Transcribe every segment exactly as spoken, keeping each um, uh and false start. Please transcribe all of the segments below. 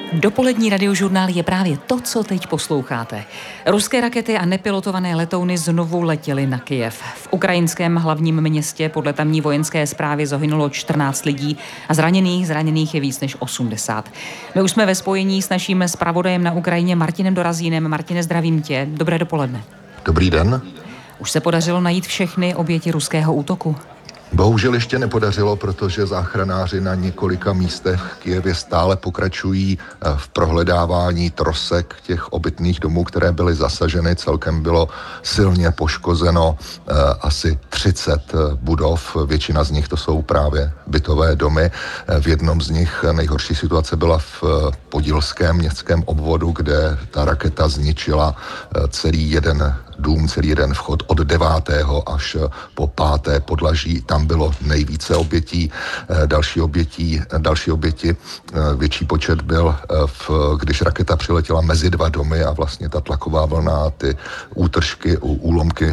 Dopolední radiožurnál je právě to, co teď posloucháte. Ruské rakety a nepilotované letouny znovu letěly na Kyjev. V ukrajinském hlavním městě podle tamní vojenské zprávy zahynulo čtrnáct lidí a zraněných zraněných je víc než osmdesát. My už jsme ve spojení s naším zpravodajem na Ukrajině Martinem Dorazínem. Martine, zdravím tě. Dobré dopoledne. Dobrý den. Už se podařilo najít všechny oběti ruského útoku? Bohužel ještě nepodařilo, protože záchranáři na několika místech v Kyjevě stále pokračují v prohledávání trosek těch obytných domů, které byly zasaženy. Celkem bylo silně poškozeno eh, asi třicet budov. Většina z nich to jsou právě bytové domy. V jednom z nich nejhorší situace byla v podilském městském obvodu, kde ta raketa zničila celý jeden dům, celý jeden vchod od devátého až po páté podlaží. Tam bylo nejvíce obětí. Další obětí, další oběti, větší počet byl, v, když raketa přiletěla mezi dva domy a vlastně ta tlaková vlna, ty útržky, úlomky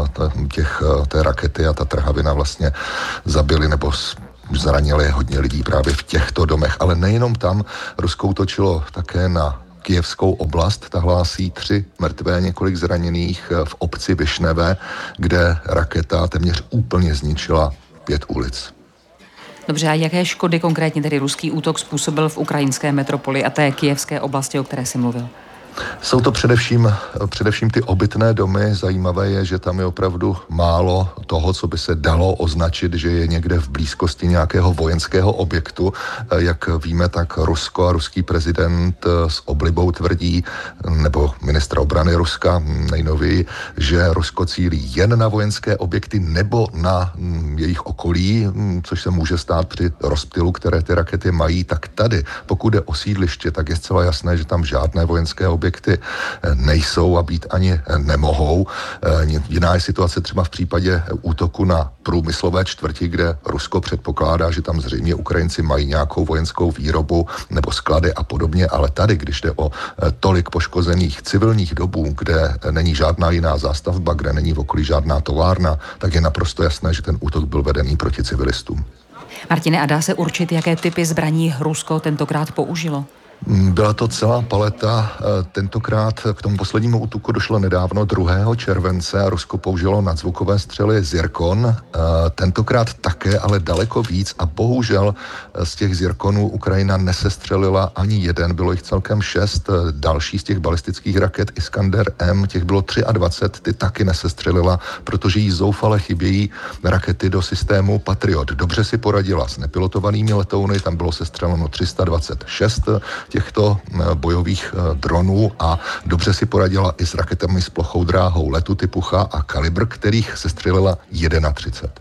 těch, té rakety a ta trhavina vlastně zabily nebo zranili hodně lidí právě v těchto domech. Ale nejenom tam, Rusko útočilo také na Kyjevskou oblast, ta hlásí tři mrtvé, několik zraněných v obci Višneve, kde raketa téměř úplně zničila pět ulic. Dobře, a jaké škody konkrétně tedy ruský útok způsobil v ukrajinské metropoli a té kyjevské oblasti, o které jsi mluvil? Jsou to především, především ty obytné domy. Zajímavé je, že tam je opravdu málo toho, co by se dalo označit, že je někde v blízkosti nějakého vojenského objektu. Jak víme, tak Rusko a ruský prezident s oblibou tvrdí, nebo ministr obrany Ruska nejnověji, že Rusko cílí jen na vojenské objekty nebo na jejich okolí, což se může stát při rozptylu, které ty rakety mají. Tak tady, pokud jde o sídliště, tak je zcela jasné, že tam žádné vojenské objekty objekty nejsou a být ani nemohou. Jiná je situace třeba v případě útoku na průmyslové čtvrti, kde Rusko předpokládá, že tam zřejmě Ukrajinci mají nějakou vojenskou výrobu nebo sklady a podobně, ale tady, když jde o tolik poškozených civilních domů, kde není žádná jiná zástavba, kde není v okolí žádná továrna, tak je naprosto jasné, že ten útok byl vedený proti civilistům. Martine, a dá se určit, jaké typy zbraní Rusko tentokrát použilo? Byla to celá paleta. Tentokrát k tomu poslednímu útoku došlo nedávno druhého července a Rusko použilo nadzvukové střely Zirkon. Tentokrát také, ale daleko víc a bohužel z těch Zirkonů Ukrajina nesestřelila ani jeden, bylo jich celkem šest. Další z těch balistických raket Iskander M, těch bylo dvacet tři, ty taky nesestřelila, protože jí zoufale chybějí rakety do systému Patriot. Dobře si poradila s nepilotovanými letouny, tam bylo sestřeleno tři sta dvacet šest těchto bojových dronů a dobře si poradila i s raketami s plochou dráhou letu typu Cha a Kalibr, kterých sestřelila třicet jedna.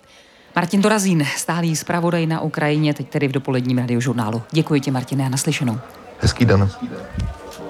Martin Dorazín, stálý zpravodaj na Ukrajině, teď tedy v dopoledním radiožurnálu. Děkuji ti, Martine, a naslyšenou. Hezký den.